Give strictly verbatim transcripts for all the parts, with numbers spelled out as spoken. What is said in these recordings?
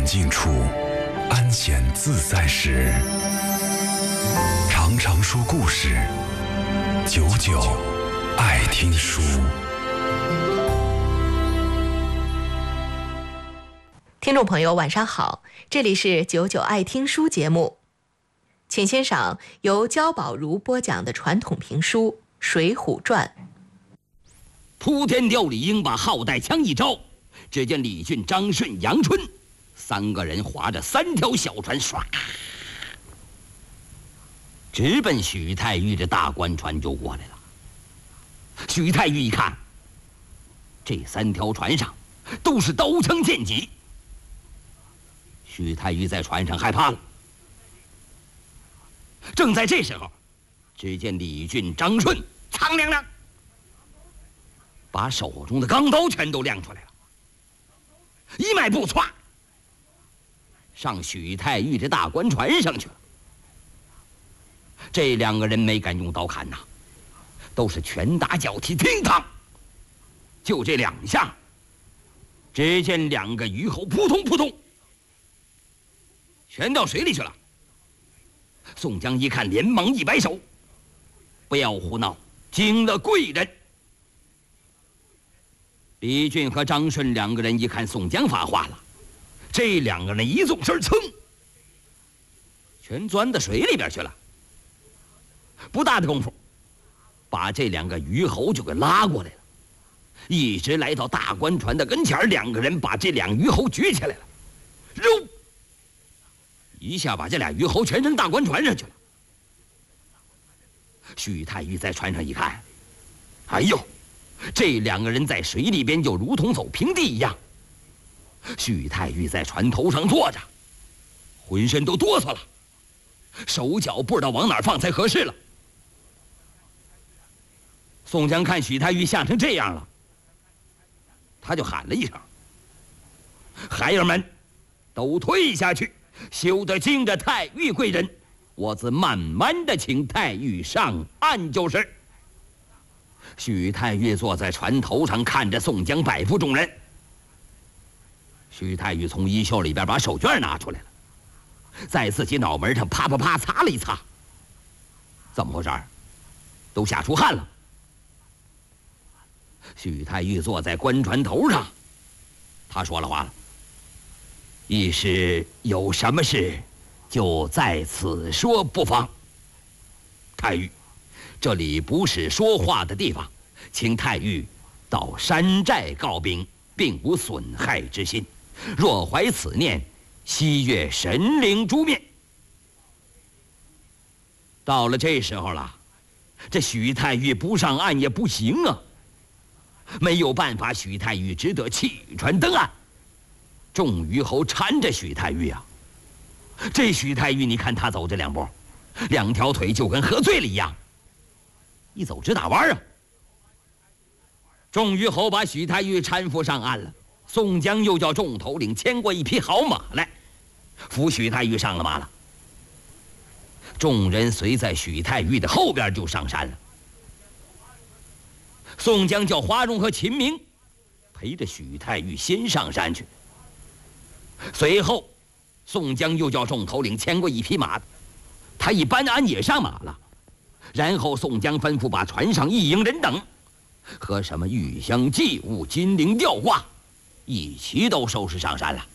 静处，安闲自在时，常常说故事，久久爱听书。 听众朋友晚上好，这里是久久爱听书节目，请欣赏由焦宝如播讲的传统评书《水浒传》。 铺天吊李鹰把号带枪一招，只见李俊、张顺、杨春三个人划着三条小船，唰，直奔许太玉的大官船就过来了。许太玉一看，这三条船上都是刀枪剑戟，许太玉在船上害怕了。正在这时候，只见李俊、张顺苍亮亮把手中的钢刀全都亮出来了，一迈步，歘，上许太玉的大官船上去了。这两个人没敢用刀砍呐，都是拳打脚踢，乒乓，就这两下，只见两个鱼猴扑通扑通全到水里去了。宋江一看，连忙一摆手：“不要胡闹，惊了贵人。”李俊和张顺两个人一看宋江发话了，这两个人一纵身，噌，全钻到水里边去了。不大的功夫，把这两个鱼猴就给拉过来了，一直来到大官船的跟前，两个人把这两鱼猴举起来了，揉一下把这俩鱼猴全扔大官船上去了。许太玉在船上一看，哎呦，这两个人在水里边就如同走平地一样。许太玉在船头上坐着，浑身都哆嗦了，手脚不知道往哪儿放才合适了。宋江看许太玉吓成这样了，他就喊了一声：“孩儿们，都退下去，休得惊着太玉贵人，我自慢慢的请太玉上岸就是。”许太玉坐在船头上，看着宋江摆布众人。许太玉从衣袖里边把手绢拿出来了，在自己脑门上啪啪啪擦了一擦。怎么回事？都吓出汗了。许太玉坐在官船头上，他说了话了：“一是有什么事，就在此说不妨。太玉，这里不是说话的地方，请太玉到山寨告禀，并无损害之心。若怀此念，西岳神灵诛灭。”到了这时候了，这许太玉不上岸也不行啊，没有办法，许太玉只得弃船登岸。众鱼猴缠着许太玉啊，这许太玉你看他走这两步，两条腿就跟喝醉了一样，一走直打弯啊。众鱼猴把许太玉搀扶上岸了，宋江又叫众头领牵过一匹好马来，扶许太玉上了马了。众人随在许太玉的后边就上山了。宋江叫花荣和秦明陪着许太玉先上山去，随后宋江又叫众头领牵过一匹马，他一搬鞍也上马了。然后宋江吩咐把船上一营人等和什么玉香祭物、金铃吊挂一齐都收拾上山了。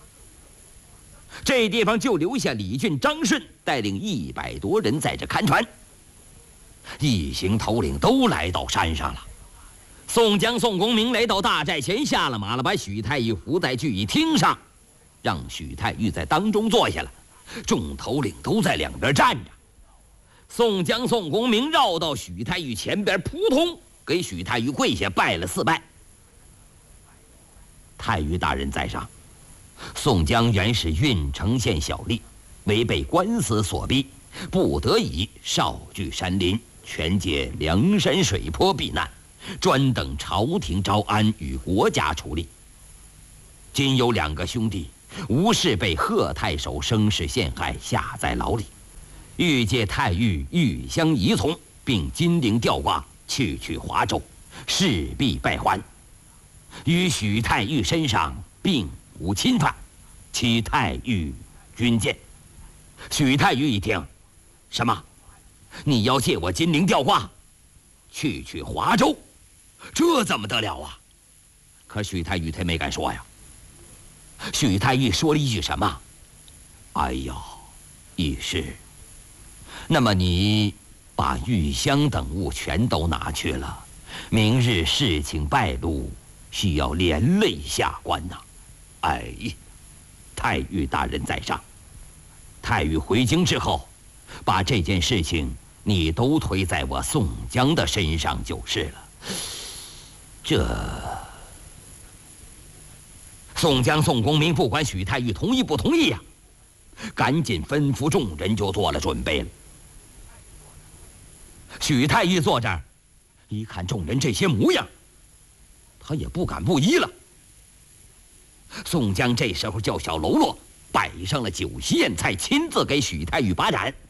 这地方就留下李俊、张顺带领一百多人在这看船。一行头领都来到山上了。宋江、宋公明来到大寨前，下了马了，把许太玉扶在聚义厅上，让许太玉在当中坐下了，众头领都在两边站着。宋江、宋公明绕到许太玉前边，扑通给许太玉跪下拜了四拜。太玉大人在上，宋江原是郓城县小吏，为被官司所逼，不得已少居山林，全借梁山水泊避难，专等朝廷招安，与国家处理。今有两个兄弟无事被贺太守生事陷害，下在牢里，欲借太玉玉香仪从，并金铃吊挂，去去华州，势必败还。于许太玉身上并无侵犯， 其太尉军见。许太尉一听，什么？你要借我金陵吊挂，去去华州，这怎么得了啊？可许太尉他没敢说呀。许太尉说了一句什么？哎呀，义士，那么你把玉香等物全都拿去了，明日事情败露，需要连累下官呐。哎，太尉大人在上，太尉回京之后，把这件事情你都推在我宋江的身上就是了。这宋江、宋公明不管许太尉同意不同意呀、啊，赶紧吩咐众人就做了准备了。许太尉坐这儿，一看众人这些模样，他也不敢不依了。宋江这时候叫小喽啰摆上了酒席宴菜，亲自给许太尉把盏。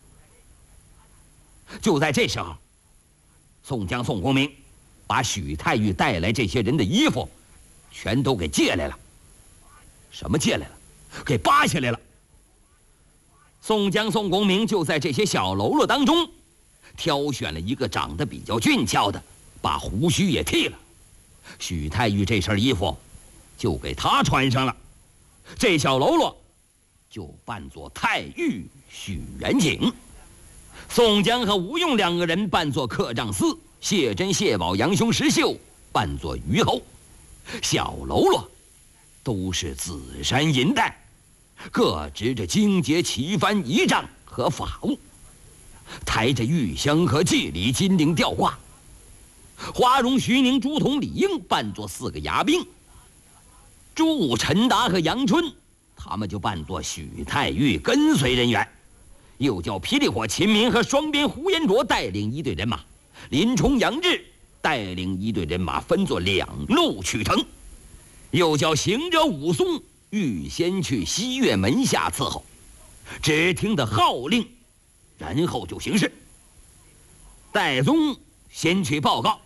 就在这时候，宋江、宋公明把许太尉带来这些人的衣服全都给借来了。什么借来了？给扒下来了。宋江、宋公明就在这些小喽啰当中挑选了一个长得比较俊俏的，把胡须也剃了。许太尉这身衣服就给他穿上了，这小喽啰就扮作太尉许元景。宋江和吴用两个人扮作客帐司，谢珍、谢宝、杨雄、石秀扮作虞侯。小喽啰都是紫衫银带，各执着荆节、旗幡、仪仗和法物，抬着玉香和祭礼、金陵吊挂。花荣、徐宁、朱仝、李应扮作四个牙兵，朱武、陈达和杨春他们就扮作许太尉跟随人员，又叫霹雳火秦明和双鞭胡延灼带领一队人马，林冲、杨志带领一队人马分作两路取城，又叫行者武松预先去西岳门下伺候，只听得号令，然后就行事。戴宗先去报告。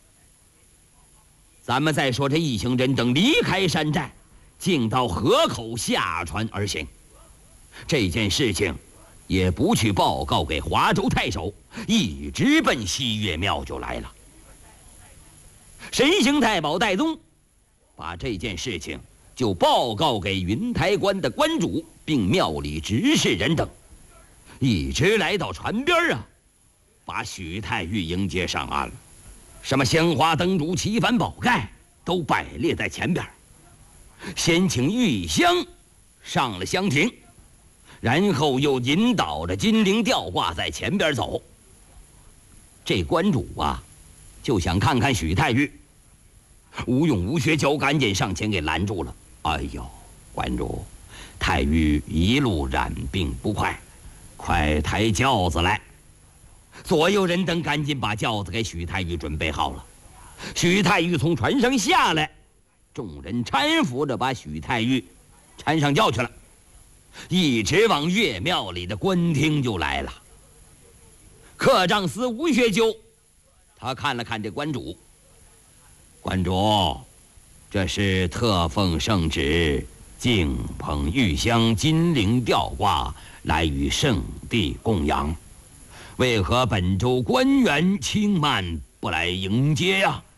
咱们再说这一行人等离开山寨，径到河口下船而行。这件事情也不去报告给华州太守，一直奔西岳庙就来了。神行太保戴宗把这件事情就报告给云台关的关主，并庙里执事人等，一直来到船边啊，把许太尉迎接上岸了。什么香花灯烛、旗幡宝盖都摆列在前边，先请玉香上了香亭，然后又引导着金陵吊挂在前边走。这关主啊，就想看看许太尉。吴用、吴学究赶紧上前给拦住了。哎呦，关主，太尉一路染病不快，快抬轿子来。左右人等赶紧把轿子给许太尉准备好了。许太尉从船上下来，众人搀扶着把许太尉搀上轿去了，一直往岳庙里的官厅就来了。客帐司吴学究他看了看这关主，关主，这是特奉圣旨，敬捧玉香、金陵吊挂来与圣地供养，为何本州官员轻慢不来迎接呀、啊？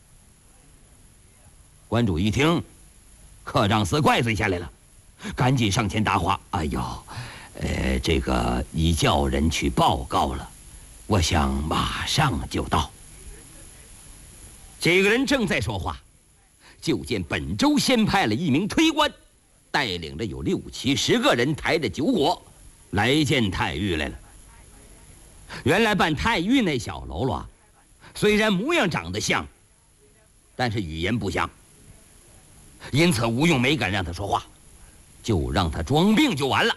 关主一听，客帐司怪罪下来了，赶紧上前答话：“哎呦，呃，这个已叫人去报告了，我想马上就到。”这个人正在说话，就见本州先派了一名推官，带领着有六七十个人，抬着酒火来见太尉来了。原来扮太尉那小喽啰，虽然模样长得像，但是语言不像，因此吴用没敢让他说话，就让他装病就完了。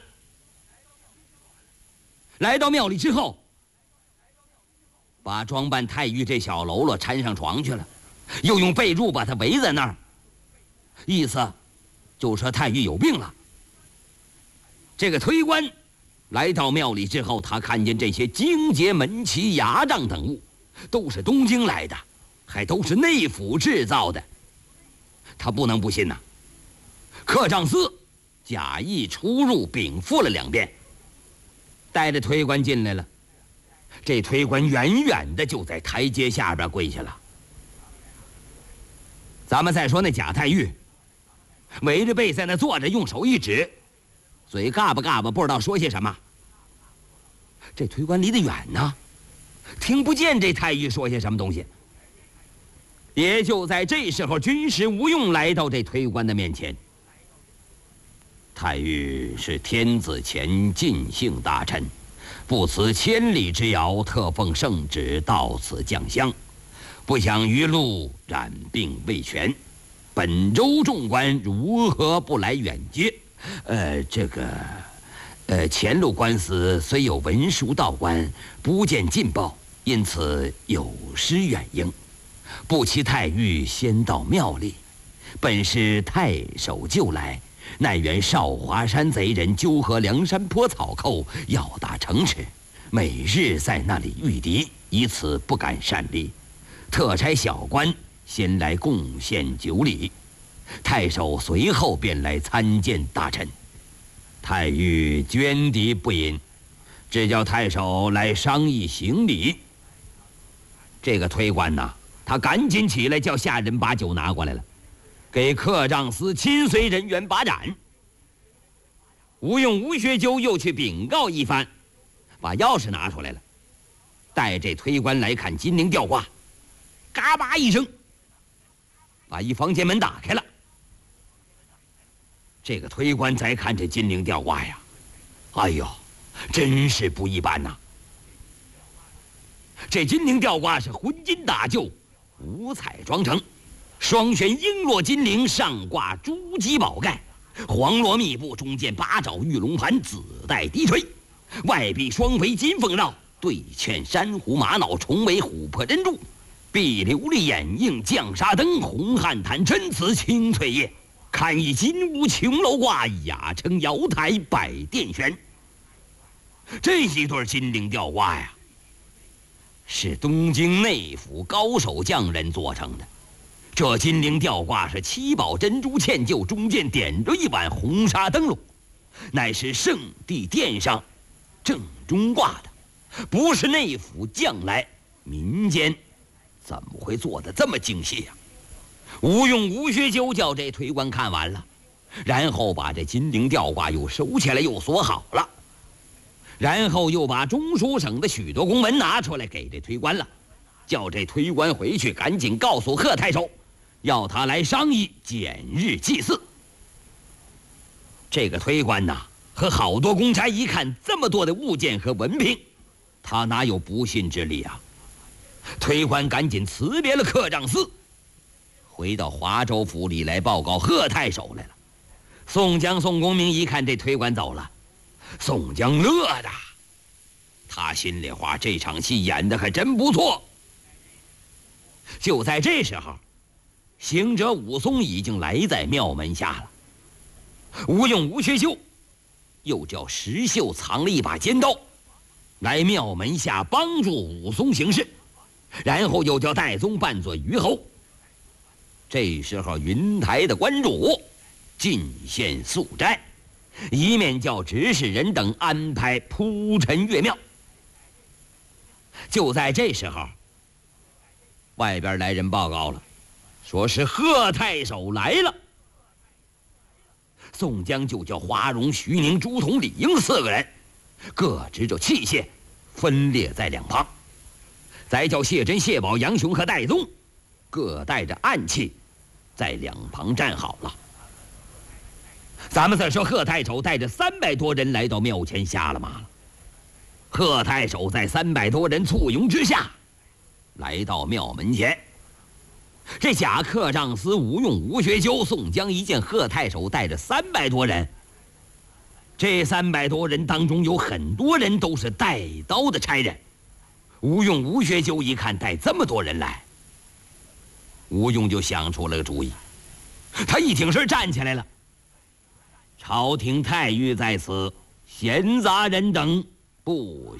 来到庙里之后，把装扮太尉这小喽啰搀上床去了，又用被褥把他围在那儿，意思就说太尉有病了。这个推官来到庙里之后，他看见这些荆节、门旗、牙帐等物都是东京来的，还都是内府制造的，他不能不信呐。客帐司假意出入禀赋了两遍，带着推官进来了。这推官远远的就在台阶下边跪下了。咱们再说那贾太玉，围着背在那坐着，用手一指，嘴嘎巴嘎巴，不知道说些什么。这推官离得远呢，听不见这太玉说些什么东西。也就在这时候，军师吴用来到这推官的面前。太玉是天子前尽姓大臣，不辞千里之遥，特奉圣旨到此降香，不想余路染病未痊，本州众官如何不来远接？呃，这个，呃，前路官司虽有文书到官，不见进报，因此有失远迎。不期太玉先到庙里，本是太守救来，奈原少华山贼人纠合梁山坡草寇，要打城池，每日在那里御敌，以此不敢擅离，特差小官先来贡献酒礼。太守随后便来参见大臣。太玉捐敌不饮，只叫太守来商议行礼。这个推官呐，他赶紧起来叫下人把酒拿过来了，给客帐司亲随人员把盏。吴用、吴学究又去禀告一番，把钥匙拿出来了，带这推官来看金陵吊挂。嘎巴一声，把一房间门打开了。这个推官再看这金陵吊挂呀，哎呦，真是不一般呐！这金陵吊挂是浑金打就，五彩装成，双悬璎珞金铃，上挂珠玑宝盖，黄罗密布，中间八爪玉龙盘，紫带低垂，外壁双飞金凤绕，对嵌珊瑚玛瑙，重围琥珀珍珠，碧琉璃眼映绛纱灯，红汉坛真瓷青翠叶，看一金屋琼楼挂，雅称瑶台百殿悬。这一对金陵吊挂呀，是东京内府高手匠人做成的。这金陵吊挂是七宝珍珠嵌就，中间点着一碗红纱灯笼，乃是圣地殿上正中挂的，不是内府匠来，民间怎么会做得这么精细呀？吴用、吴学究叫这推官看完了，然后把这金陵吊挂又收起来，又锁好了，然后又把中书省的许多公文拿出来给这推官了，叫这推官回去赶紧告诉贺太守，要他来商议减日祭祀。这个推官呐，和好多公差一看这么多的物件和文凭，他哪有不信之理啊？推官赶紧辞别了客帐司，回到华州府里来报告贺太守来了。宋江、宋公明一看这推官走了，宋江乐的，他心里话，这场戏演得还真不错。就在这时候，行者武松已经来在庙门下了。吴用、吴学究又叫石秀藏了一把尖刀，来庙门下帮助武松行事，然后又叫戴宗扮作虞侯。这时候云台的关主进献素斋，一面叫执事人等安排铺陈岳庙。就在这时候，外边来人报告了，说是贺太守来了。宋江就叫华容、徐宁、朱仝、李应四个人，各执着器械，分列在两旁。再叫谢珍、谢宝、杨雄和戴宗，各带着暗器，在两旁站好了。咱们再说贺太守带着三百多人来到庙前下了马了。贺太守在三百多人簇拥之下，来到庙门前。这贾客帐司吴用、吴学究、宋江一见贺太守带着三百多人，这三百多人当中有很多人都是带刀的差人。吴用、吴学究一看带这么多人来，吴用就想出了个主意，他一挺身站起来了。朝廷太尉在此，闲杂人等不